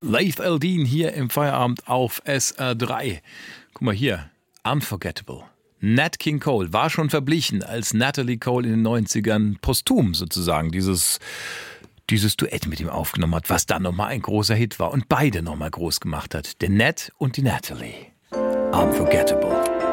Leif Eldin hier im Feierabend auf SR3. Guck mal hier, Unforgettable. Nat King Cole war schon verblichen, als Natalie Cole in den 90ern posthum sozusagen dieses Duett mit ihm aufgenommen hat, was dann nochmal ein großer Hit war und beide nochmal groß gemacht hat. Der Nat und die Natalie. Unforgettable.